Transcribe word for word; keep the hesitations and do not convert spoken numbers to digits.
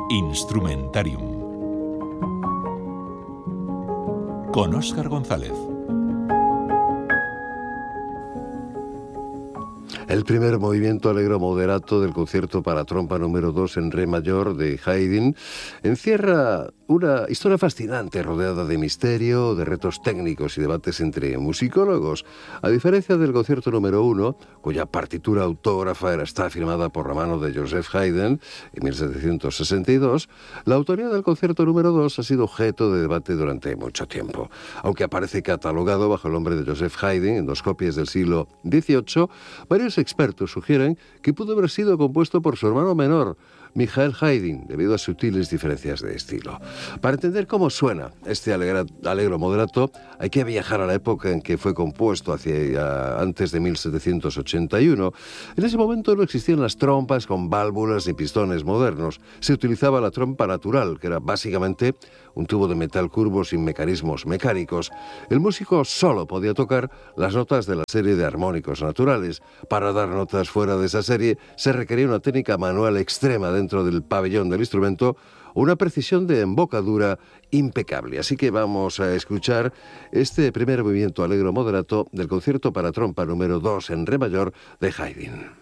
Instrumentarium con Óscar González. El primer movimiento allegro moderato del concierto para trompa número dos en re mayor de Haydn encierra una historia fascinante rodeada de misterio, de retos técnicos y debates entre musicólogos. A diferencia del concierto número uno, cuya partitura autógrafa era, está firmada por la mano de Joseph Haydn en mil setecientos sesenta y dos, la autoría del concierto número dos ha sido objeto de debate durante mucho tiempo. Aunque aparece catalogado bajo el nombre de Joseph Haydn en dos copias del siglo dieciocho, varios expertos sugieren que pudo haber sido compuesto por su hermano menor, Michael Haydn, debido a sutiles diferencias de estilo. Para entender cómo suena este alegra, alegro moderato, hay que viajar a la época en que fue compuesto, hacia antes de mil setecientos ochenta y uno. En ese momento no existían las trompas con válvulas ni pistones modernos. Se utilizaba la trompa natural, que era básicamente un tubo de metal curvo sin mecanismos mecánicos. El músico solo podía tocar las notas de la serie de armónicos naturales. Para dar notas fuera de esa serie se requería una técnica manual extrema dentro del pabellón del instrumento, una precisión de embocadura impecable. Así que vamos a escuchar este primer movimiento alegro moderato del concierto para trompa número dos en re mayor de Haydn.